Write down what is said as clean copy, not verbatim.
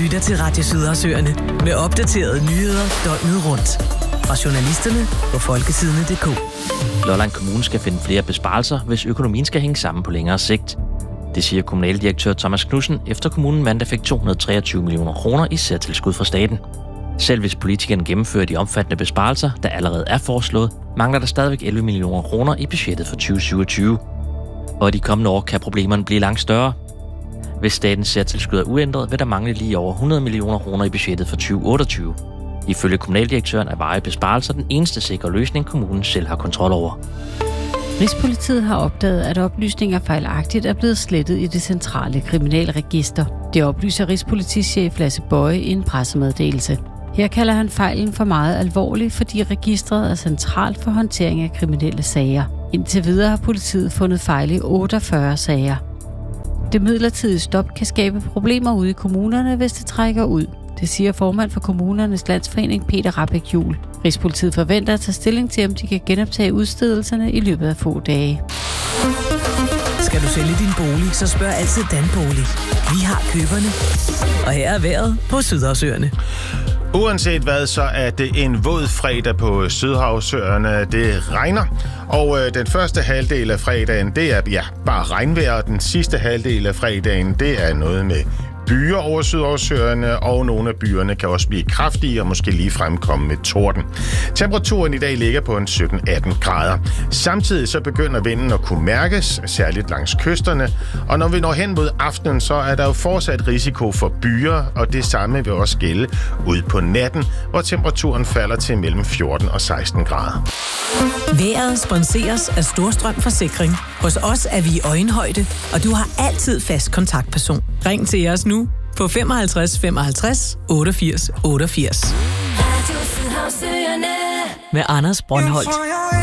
lytter til Radio Sydhavsøerne med opdaterede nyheder døgnet rundt. Fra journalisterne på folketidene.dk. Lolland Kommune skal finde flere besparelser, hvis økonomien skal hænge sammen på længere sigt. Det siger kommunaldirektør Thomas Knudsen, efter kommunen mandag fik 223 millioner kroner i særtilskud fra staten. Selv hvis politikerne gennemfører de omfattende besparelser, der allerede er foreslået, mangler der stadigvæk 11 millioner kroner i budgettet for 2027. Og i de kommende år kan problemerne blive langt større. Hvis statens særtilskud er uændret, vil der mangle lige over 100 millioner kroner i budgettet for 2028. Ifølge kommunaldirektøren er varige besparelser den eneste sikre løsning, kommunen selv har kontrol over. Rigspolitiet har opdaget, at oplysninger fejlagtigt er blevet slettet i det centrale kriminalregister. Det oplyser Rigspolitichef Lasse Boye i en pressemeddelelse. Her kalder han fejlen for meget alvorlig, fordi registret er centralt for håndtering af kriminelle sager. Indtil videre har politiet fundet fejl i 48 sager. Det midlertidige stop kan skabe problemer ude i kommunerne, hvis det trækker ud. Det siger formand for Kommunernes Landsforening Peter Rahbæk Juhl. Rigspolitiet forventer at tage stilling til, om de kan genoptage udstedelserne i løbet af få dage. Skal du sælge din bolig, så spørg altid Danbolig. Vi har køberne. Og her er vejret på Sydhavsøerne. Uanset hvad, så er det en våd fredag på Sydhavsøerne. Det regner, og den første halvdel af fredagen, det er bare regnvejr, og den sidste halvdel af fredagen, det er noget med byer over Sydhavsøerne, og nogle af byerne kan også blive kraftige og måske lige fremkomme med torden. Temperaturen i dag ligger på en 17-18 grader. Samtidig så begynder vinden at kunne mærkes, særligt langs kysterne, og når vi når hen mod aftenen, så er der jo fortsat risiko for byer, og det samme vil også gælde ud på natten, hvor temperaturen falder til mellem 14 og 16 grader. Vejret sponseres af Storstrøm Forsikring. Hos os er vi i øjenhøjde, og du har altid fast kontaktperson. Ring til os nu på 55 55 88 88. Med Anders Brøndholt.